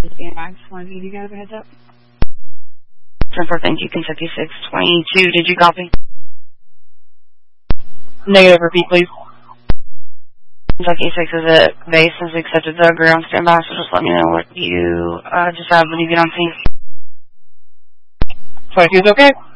Standby. Just wanted to give you guys a heads up. 10-4, thank you. Kentucky 622. Did you copy? Negative. Repeat, please. Kentucky 6 is at base has accepted the ground standby, so just let me know what you just have when you get on scene. 22 is okay.